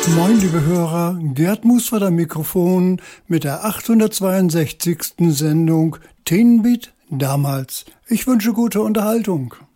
Moin, liebe Hörer, Gerd Musford am Mikrofon mit der 862. Sendung Teenbeat damals. Ich wünsche gute Unterhaltung.